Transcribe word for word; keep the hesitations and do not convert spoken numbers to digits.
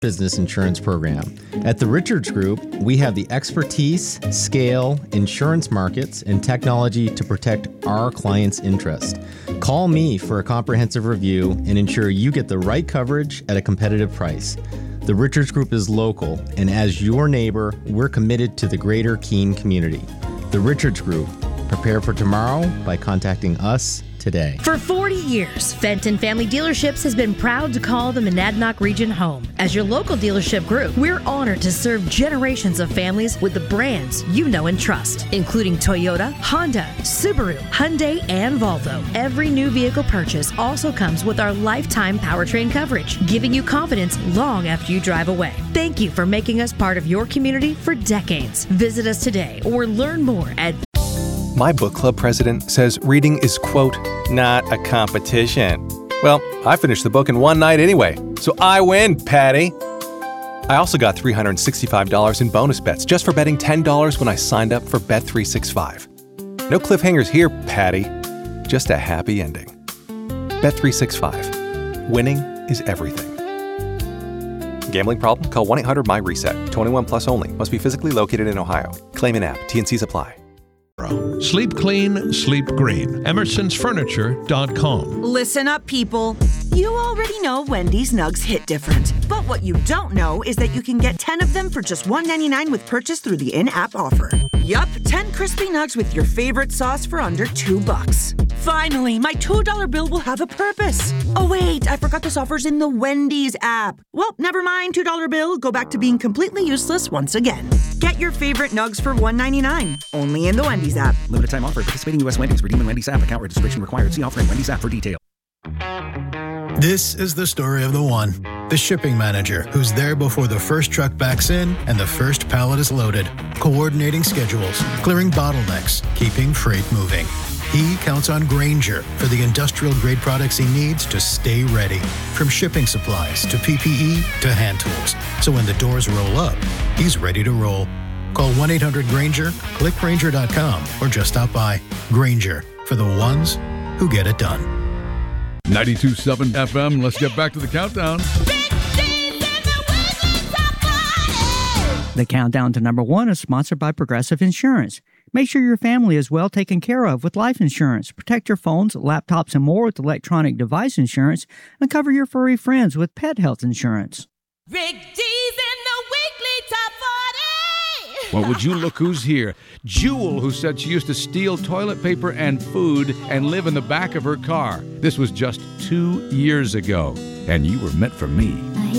business insurance program. At the Richards Group, we have the expertise, scale, insurance markets, and technology to protect our clients' interest. Call me for a comprehensive review and ensure you get the right coverage at a competitive price. The Richards Group is local, and as your neighbor, we're committed to the greater Keene community. The Richards Group. Prepare for tomorrow by contacting us today. For forty years, Fenton Family Dealerships has been proud to call the Monadnock region home. As your local dealership group, we're honored to serve generations of families with the brands you know and trust, including Toyota, Honda, Subaru, Hyundai, and Volvo. Every new vehicle purchase also comes with our lifetime powertrain coverage, giving you confidence long after you drive away. Thank you for making us part of your community for decades. Visit us today or learn more at My book club president says reading is, quote, not a competition. Well, I finished the book in one night anyway, so I win, Patty. I also got three hundred sixty-five dollars in bonus bets just for betting ten dollars when I signed up for Bet three sixty-five. No cliffhangers here, Patty. Just a happy ending. Bet three sixty-five. Winning is everything. Gambling problem? Call one eight hundred M Y RESET. twenty-one plus only. Must be physically located in Ohio. Claim in app. T and Cs apply. Sleep clean, sleep green. Emerson's Furniture dot com. Listen up, people. You already know Wendy's Nugs hit different. But what you don't know is that you can get ten of them for just one ninety-nine with purchase through the in-app offer. Yup, ten crispy nugs with your favorite sauce for under two bucks. Finally, my two dollar bill will have a purpose. Oh wait, I forgot this offer's in the Wendy's app. Well, never mind, two dollar bill. Go back to being completely useless once again. Get your favorite nugs for one ninety-nine. Only in the Wendy's app. Limited time offer. Participating U S Wendy's. Redeem in Wendy's app. Account registration required. See offer in Wendy's app for details. This is the story of the one. The shipping manager who's there before the first truck backs in and the first pallet is loaded. Coordinating schedules, clearing bottlenecks, keeping freight moving. He counts on Grainger for the industrial-grade products he needs to stay ready. From shipping supplies to P P E to hand tools. So when the doors roll up, he's ready to roll. Call one eight hundred Grainger, click Grainger dot com, or just stop by. Grainger, for the ones who get it done. ninety-two point seven F M, let's get back to the countdown. The countdown to number one is sponsored by Progressive Insurance. Make sure your family is well taken care of with life insurance. Protect your phones, laptops, and more with electronic device insurance, and cover your furry friends with pet health insurance. Rick D's in the weekly top forty. Well, would you look who's here? Jewel, who said she used to steal toilet paper and food and live in the back of her car. This was just two years ago, and you were meant for me.